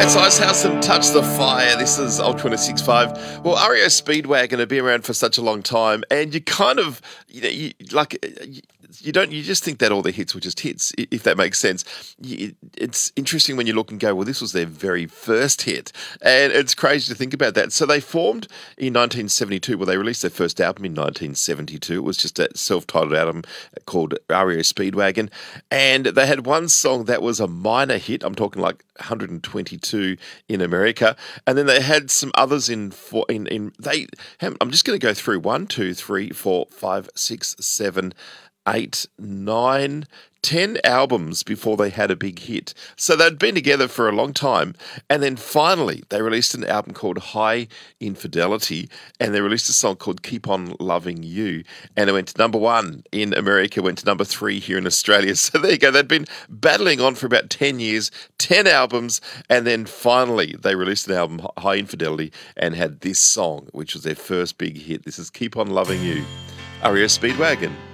It's Icehouse and Touch the Fire. This is Old 26.5. Well, REO Speedwagon have been around for such a long time, and you kind of, you just think that all their hits were just hits, if that makes sense. It's interesting when you look and go, well, this was their very first hit, and it's crazy to think about that. So they formed in 1972. Well, they released their first album in 1972. It was just a self-titled album called REO Speedwagon, and they had one song that was a minor hit. I'm talking like 122 in America, and then they had some others I'm just going to go through 1, 2, 3, 4, 5, 6, 7, 8, 9, 10 albums before they had a big hit. So they'd been together for a long time, and then finally they released an album called High Infidelity, and they released a song called Keep On Loving You, and it went to number 1 in America, went to number 3 here in Australia. So there you go. They'd been battling on for about 10 years, 10 albums, and then finally they released an album, High Infidelity, and had this song, which was their first big hit. This is Keep On Loving You, REO Speedwagon.